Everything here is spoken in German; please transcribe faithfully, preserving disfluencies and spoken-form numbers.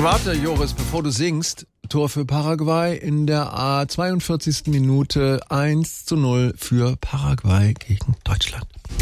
Warte, Joris, bevor du singst, Tor für Paraguay in der zweiundvierzigsten Minute eins zu null für Paraguay gegen Deutschland.